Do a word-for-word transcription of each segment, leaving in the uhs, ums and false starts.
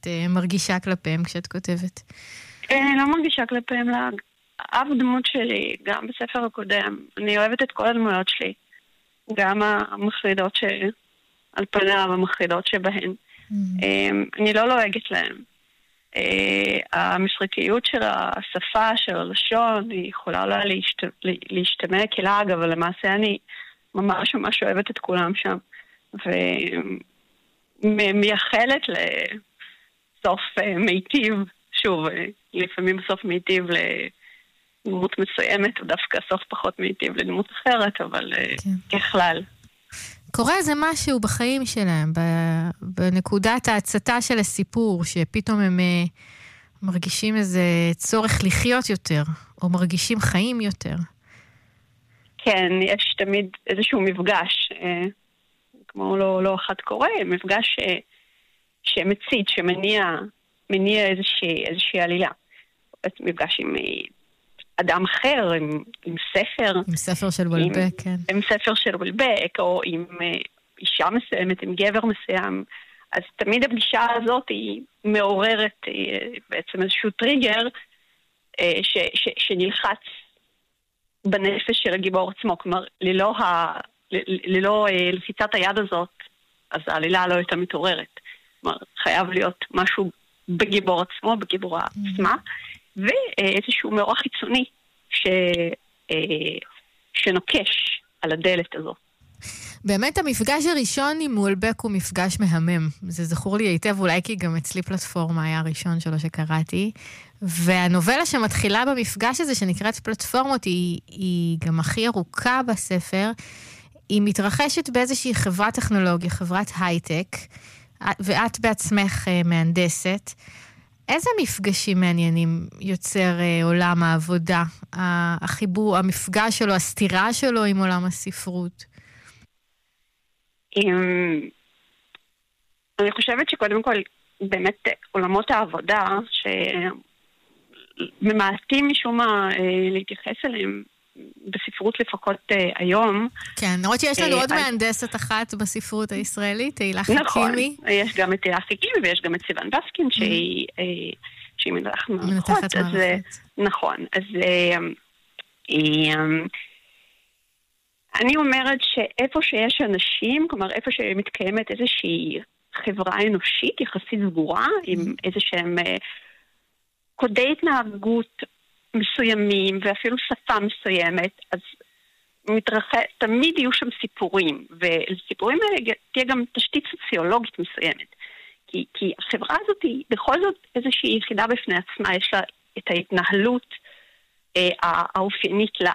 את מרגישה כלפיהם כשאת כותבת? אני לא מרגישה כלפיהם, אף דמות שלי, גם בספר הקודם, אני אוהבת את כל הדמויות שלי, גם המחרידות שעל פניה המחרידות שבהן. אני לא לועגת להם. המשחקיות של השפה, של הלשון, היא יכולה אולי להשתמע כלעג, אבל למעשה אני ממש ממש אוהבת את כולם שם. ומייחלת לסוף מיטיב, שוב, לפעמים סוף מיטיב לדמות מסוימת, או דווקא סוף פחות מיטיב לדמות אחרת, אבל כן. ככלל. קורה איזה משהו בחיים שלהם, בנקודת ההצתה של הסיפור, שפתאום הם מרגישים איזה צורך לחיות יותר, או מרגישים חיים יותר. כן, יש תמיד איזשהו מפגש, כמו לא, לא אחד קורה, מפגש שמצית, שמניע מניע איזושהי, איזושהי עלילה. מפגש עם אדם אחר, עם, עם ספר. עם ספר של וולבק, כן. עם ספר של וולבק, או עם אישה מסוימת, עם גבר מסוים. אז תמיד הפגישה הזאת היא מעוררת היא בעצם איזשהו טריגר ש, ש, שנלחץ בנפש של הגיבור עצמו. כלומר, ללא, ה, ללא לחיצת היד הזאת, אז העלילה לא הייתה מתעוררת. כלומר, חייב להיות משהו בגיבור עצמו, בגיבורה עצמה, ואיזשהו מאורע חיצוני ש... שנוקש על הדלת הזו. באמת המפגש הראשון עם וולבק הוא מפגש מהמם. זה זכור לי היטב, אולי כי גם אצלי פלטפורמה היה הראשון שלו שקראתי. והנובלה שמתחילה במפגש הזה, שנקראת פלטפורמות, היא, היא גם הכי ארוכה בספר. היא מתרחשת באיזושהי חברת טכנולוגיה, חברת הייטק, ואת בעצמך מהנדסת. איזה מפגשים מעניינים יוצר עולם העבודה? החיבור, המפגש שלו, הסתירה שלו עם עולם הספרות? אני חושבת שקודם כל, באמת עולמות העבודה, שממעטים משום מה להתייחס אליהם, בספרות לפחות היום. כן, נראות שיש לנו עוד מהנדסת אחת בספרות הישראלית, תהילה חכימי. נכון, יש גם את תהילה חכימי ויש גם את סיוון בסקין, שהיא מנתחת מערכות. נכון, אז אני אומרת שאיפה שיש אנשים, כלומר איפה שמתקיימת איזושהי חברה אנושית, יחסית סגורה, עם איזשהם קודי התנהגות מסוימים, ואפילו שפה מסוימת, אז מתרחש, תמיד יהיו שם סיפורים, ולסיפורים האלה תהיה גם תשתית סוציולוגית מסוימת. כי, כי החברה הזאת היא בכל זאת איזושהי יחידה בפני עצמה, יש לה את ההתנהלות אה, האופיינית לה.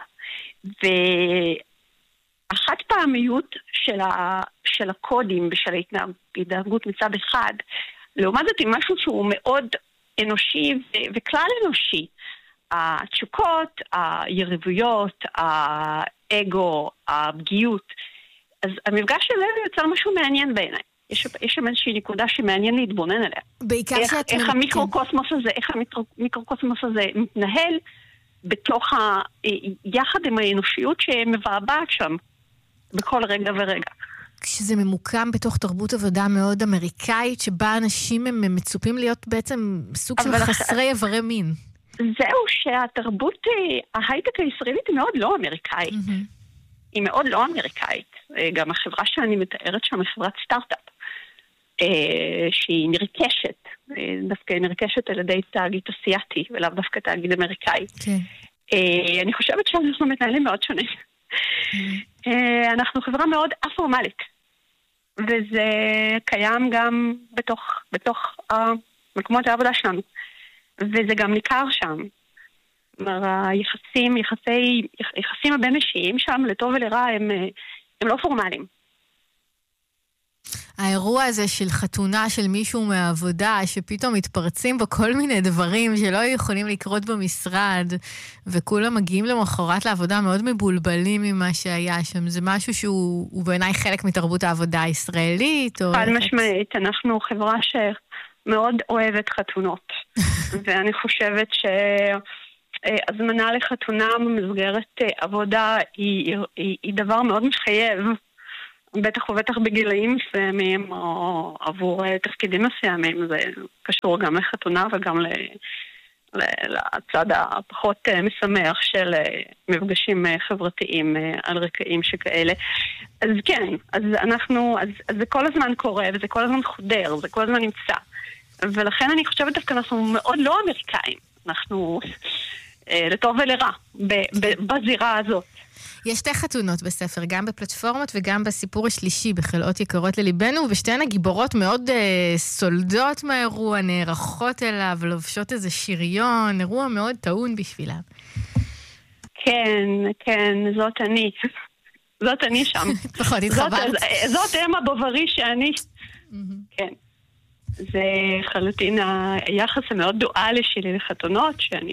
והחד פעמיות של, ה, של הקודים ושל ההתנהגות מצד אחד, לעומת זאת היא משהו שהוא מאוד אנושי ו, וכלל אנושי. התשוקות, היריבויות, האגו, הפגיעות. אז המפגש שלנו יוצר משהו מעניין בעיניי. יש, יש שם איזושהי נקודה שמעניין להתבונן עליה. בעיקר איך, שאת... איך המיקרוקוסמוס הזה, איך המיקרוקוסמוס הזה מתנהל בתוך ה... יחד עם האנושיות שמבעבעת שם בכל רגע ורגע. כשזה ממוקם בתוך תרבות עבודה מאוד אמריקאית, שבה אנשים הם מצופים להיות בעצם סוג של חסרי איברי מין. זהו שהתרבות, ההייטק הישראלית היא מאוד לא אמריקאית. Mm-hmm. היא מאוד לא אמריקאית. גם החברה שאני מתארת שם היא חברת סטארט-אפ, שהיא נרכשת, דווקא נרכשת על ידי תאגיד אסיאתי, ולאו דווקא תאגיד אמריקאי. Okay. אני חושבת שאנחנו מתנהלים מאוד שונה. Mm-hmm. אנחנו חברה מאוד אפורמלית, וזה קיים גם בתוך, בתוך מקומות העבודה שלנו. וזה גם ניכר שם. כלומר, היחסים, יחסי, יחסים הבין-אישיים שם, לטוב ולרע, הם, הם לא פורמליים. האירוע הזה של חתונה של מישהו מהעבודה, שפתאום מתפרצים בו כל מיני דברים שלא יכולים לקרות במשרד, וכולם מגיעים למחרת לעבודה מאוד מבולבלים ממה שהיה שם. זה משהו שהוא בעיניי חלק מתרבות העבודה הישראלית? חד משמעית, אנחנו חברה ש... מאוד אוהבת חתונות, ואני חושבת שהזמנה לחתונה במסגרת עבודה היא, היא, היא דבר מאוד מחייב, בטח ובטח בגילאים מסוימים, או עבור תפקידים מסוימים, זה קשור גם לחתונה וגם ל... לצד הפחות משמח של מפגשים חברתיים על רקעים שכאלה. אז כן, אז אנחנו, אז, אז זה כל הזמן קורה, וזה כל הזמן חודר, זה כל הזמן נמצא. ולכן אני חושבת דווקא אנחנו מאוד לא אמריקאים. אנחנו לטוב ולרע בזירה הזאת. יש שתי חתונות בספר, גם בפלטפורמות וגם בסיפור השלישי, בחלאות יקרות לליבנו, ובשתיהן הגיבורות מאוד אה, סולדות מהאירוע, נערכות אליו, לובשות איזה שריון, אירוע מאוד טעון בשבילם. כן, כן, זאת אני. זאת אני שם. פחות התחברת. זאת, זאת אמה בוברי שאני... כן. זה חלוטין היחס המאוד דואלי שלי לחתונות, שאני...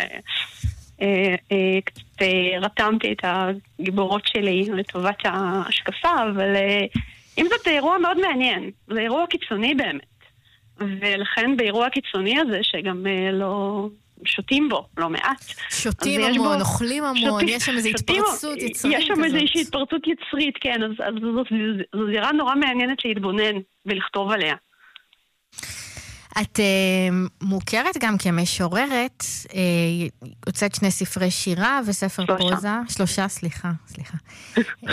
קצת רתמתי את הגיבורות שלי לטובת ההשקפה, אבל אם זאת אירוע מאוד מעניין, זה אירוע קיצוני באמת, ולכן באירוע הקיצוני הזה שגם לא שותים בו, לא מעט. שותים המון, אוכלים המון, יש שם איזו התפרצות יצרית כזאת. יש שם איזו התפרצות יצרית, כן, אז זו זירה נורא מעניינת להתבונן ולכתוב עליה. את uh, מוכרת גם כמשוררת, uh, הוצאת שני ספרי שירה וספר שלושה. פרוזה. שלושה, סליחה, סליחה. uh,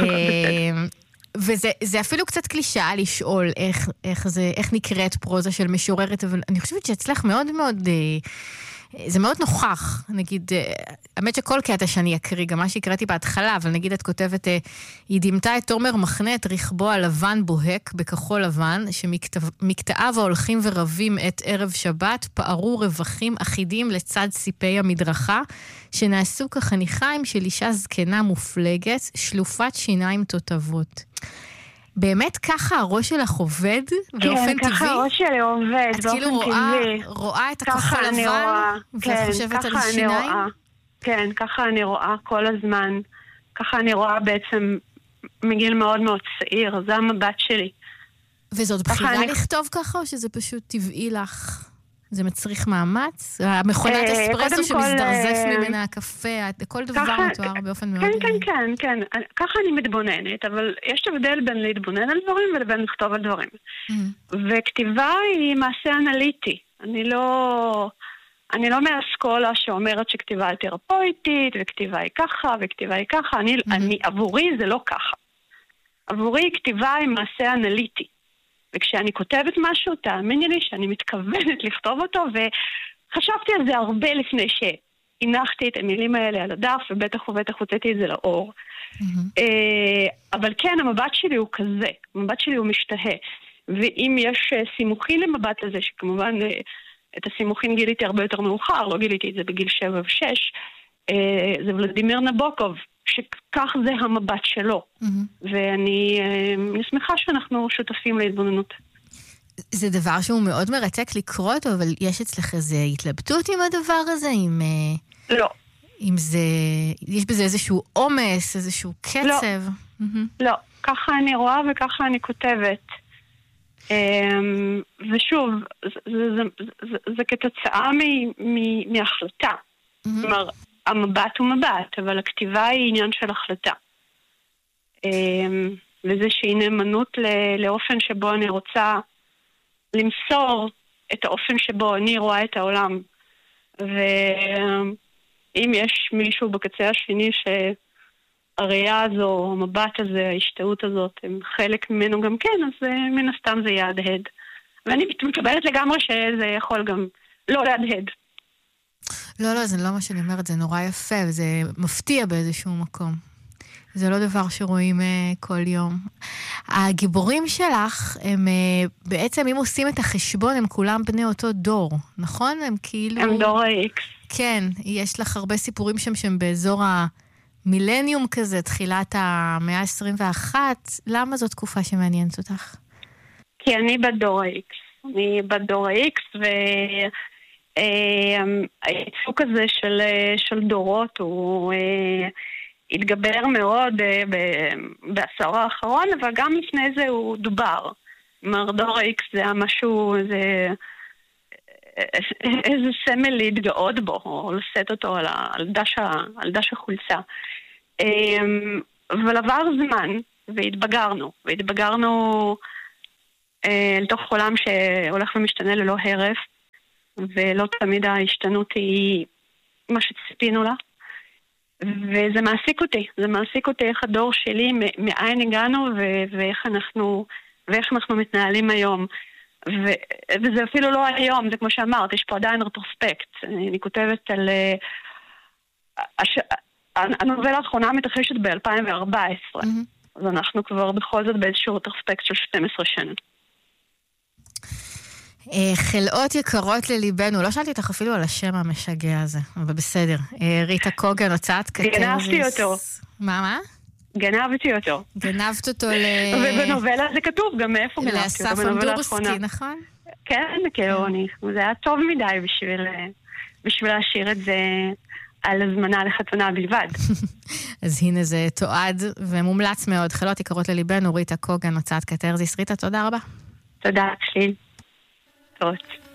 וזה זה אפילו קצת קלישאה לשאול איך, איך, זה, איך נקראת פרוזה של משוררת, אבל אני חושבת שאצלך מאוד מאוד... Uh, זה מאוד נוכח, נגיד, האמת שכל קטע שאני אקריא, גם מה שהקראתי בהתחלה, אבל נגיד את כותבת, היא דימתה את תומר מחנה את רכבו הלבן בוהק בכחול לבן, שמקטעיו ההולכים ורבים את ערב שבת, פערו רווחים אחידים לצד סיפי המדרכה, שנעשו כחניכיים של אישה זקנה מופלגת, שלופת שיניים תותבות. באמת ככה הראש שלך עובד באופן טבעי? כן, ככה הראש שלי עובד באופן טבעי. את כאילו רואה את הכחול לבן ואת חושבת על שיניים? כן, ככה אני רואה כל הזמן. ככה אני רואה בעצם מגיל מאוד מאוד צעיר. זה המבט שלי. וזאת בחירה לכתוב ככה או שזה פשוט טבעי לך? זה מצריך מאמץ? המכונת אספרסו שמזדרזף ממנה הקפה, כל דבר מתואר באופן מאוד... כן, כן, כן, כן. ככה אני מתבוננת, אבל יש הבדל בין להתבונן על דברים ולבין לכתוב על דברים. וכתיבה היא מעשה אנליטי. אני לא... אני לא מהאסכולה שאומרת שכתיבה היא תרפויטית, וכתיבה היא ככה, וכתיבה היא ככה. אני, עבורי זה לא ככה. עבורי כתיבה היא מעשה אנליטי. וכשאני כותבת משהו, תאמיני לי שאני מתכוונת לכתוב אותו, וחשבתי על זה הרבה לפני שהנחתי את המילים האלה על הדף, ובטח ובטח הוצאתי את זה לאור. Mm-hmm. אבל כן, המבט שלי הוא כזה, המבט שלי הוא משתהה. ואם יש סימוכין למבט הזה, שכמובן את הסימוכין גיליתי הרבה יותר מאוחר, לא גיליתי את זה בגיל שבע ושש, זה ולדימיר נבוקוב, שכך זה המבט שלו. Mm-hmm. ואני שמחה שאנחנו שותפים להתבוננות. זה דבר שהוא מאוד מרתק לקרוא אותו, אבל יש אצלך איזו התלבטות עם הדבר הזה? עם, לא. עם זה, יש בזה איזשהו אומס, איזשהו קצב? לא. Mm-hmm. לא. ככה אני רואה וככה אני כותבת. ושוב, זה, זה, זה, זה, זה כתוצאה מ, מ, מהחלטה. Mm-hmm. כלומר, המבט הוא מבט, אבל הכתיבה היא עניין של החלטה. וזה שהיא נאמנות לאופן שבו אני רוצה למסור את האופן שבו אני רואה את העולם. ואם יש מישהו בקצה השני שהראייה הזו, המבט הזה, ההשתאות הזאת, הם חלק ממנו גם כן, אז מן הסתם זה יהדהד. ואני מקבלת לגמרי שזה יכול גם לא להדהד. לא, לא, זה לא מה שאני אומרת, זה נורא יפה, וזה מפתיע באיזשהו מקום. זה לא דבר שרואים uh, כל יום. הגיבורים שלך, הם uh, בעצם, אם עושים את החשבון, הם כולם בני אותו דור, נכון? הם כאילו... הם דור ה-X. כן, יש לך הרבה סיפורים שם שהם באזור המילניום כזה, תחילת המאה ה-עשרים ואחת. למה זו תקופה שמעניינת אותך? כי אני בדור ה-X. אני בדור ה-X, ו... הייצוג הזה של, של דורות הוא התגבר מאוד בעשור האחרון, אבל גם לפני זה הוא דובר. כלומר, דור ה-X זה היה משהו, זה, איזה סמל להתגאות בו, או לשאת אותו על, על, דש, על דש החולצה. אבל עבר זמן, והתבגרנו, והתבגרנו אה, לתוך עולם שהולך ומשתנה ללא הרף, ולא תמיד ההשתנות היא מה שציפינו לה. וזה מעסיק אותי, זה מעסיק אותי איך הדור שלי, מאין הגענו ו- ואיך אנחנו, ואיך אנחנו מתנהלים היום. ו- וזה אפילו לא היום, זה כמו שאמרת, יש פה עדיין רטרוספקט. אני כותבת על... הש... הנובלה האחרונה מתרחשת ב-אלפיים וארבע עשרה, mm-hmm. אז אנחנו כבר בכל זאת באיזשהו רטרוספקט של שתים עשרה שנה. חלאות יקרות לליבנו, לא שאלתי אותך אפילו על השם המשגע הזה, אבל בסדר. ריטה קוגן, הוצאת קטרזיס. גנבתי אותו. מה, מה? גנבתי אותו. גנבת אותו ל... ובנובלה זה כתוב, גם מאיפה גנבתי אותו לאסף אמדורסקי, נכון? כן, כאילו, זה היה טוב מדי בשביל להשאיר את זה על הזמנה לחתונה בלבד. אז הנה זה תועד ומומלץ מאוד. חלאות יקרות לליבנו, ריטה קוגן, הוצאת קטרזיס. ריטה, תודה רבה. תודה, שליל. טוב.